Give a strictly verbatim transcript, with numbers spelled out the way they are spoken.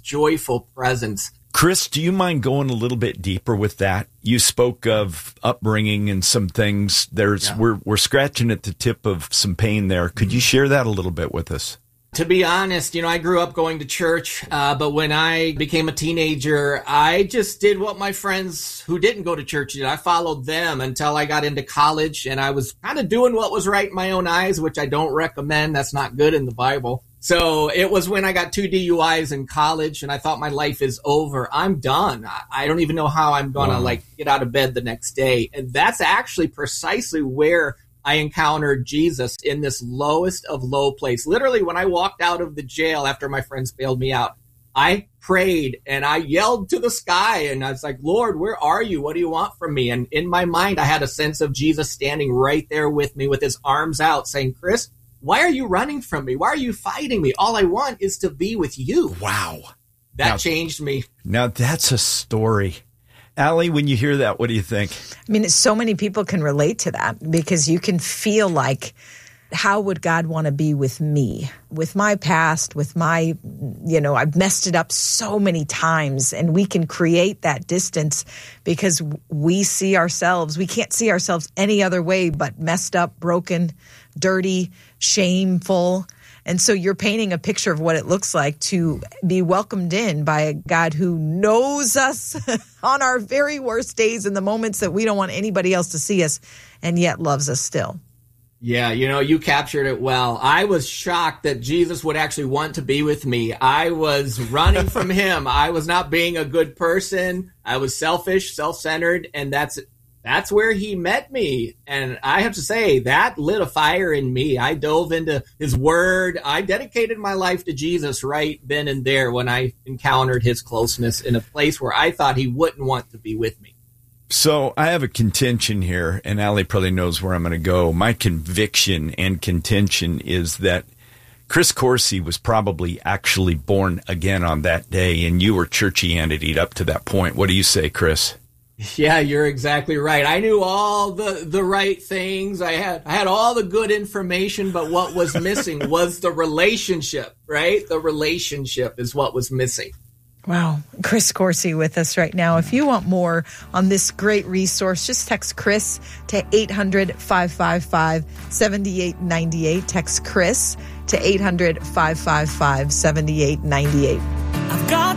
joyful presence. Chris, do you mind going a little bit deeper with that? You spoke of upbringing and some things. There's yeah. we're we're scratching at the tip of some pain there. Could you share that a little bit with us? To be honest, you know, I grew up going to church, uh, but when I became a teenager, I just did what my friends who didn't go to church did. I followed them until I got into college, and I was kind of doing what was right in my own eyes, which I don't recommend. That's not good in the Bible. So it was when I got two D U Is in college, and I thought my life is over. I'm done. I don't even know how I'm going to, wow. like, get out of bed the next day. And that's actually precisely where I encountered Jesus, in this lowest of low place. Literally, when I walked out of the jail after my friends bailed me out, I prayed and I yelled to the sky, and I was like, Lord, where are you? What do you want from me? And in my mind, I had a sense of Jesus standing right there with me with his arms out saying, Chris, why are you running from me? Why are you fighting me? All I want is to be with you. Wow. That now, changed me. Now that's a story. Allie, when you hear that, what do you think? I mean, so many people can relate to that, because you can feel like, how would God want to be with me, with my past, with my, you know, I've messed it up so many times, and we can create that distance because we see ourselves, we can't see ourselves any other way but messed up, broken, dirty, shameful. And so you're painting a picture of what it looks like to be welcomed in by a God who knows us on our very worst days and the moments that we don't want anybody else to see us, and yet loves us still. Yeah, you know, you captured it well. I was shocked that Jesus would actually want to be with me. I was running from him. I was not being a good person. I was selfish, self-centered, and that's That's where he met me. And I have to say, that lit a fire in me. I dove into his word. I dedicated my life to Jesus right then and there when I encountered his closeness in a place where I thought he wouldn't want to be with me. So I have a contention here, and Allie probably knows where I'm going to go. My conviction and contention is that Chris Coursey was probably actually born again on that day, and you were churchianity up to that point. What do you say, Chris? Yeah, you're exactly right. I knew all the, the right things. I had I had all the good information, but what was missing was the relationship, right? The relationship is what was missing. Wow. Chris Coursey with us right now. If you want more on this great resource, just text Chris to eight hundred, five five five, seven eight nine eight. Text Chris to eight hundred, five five five, seven eight nine eight. I've got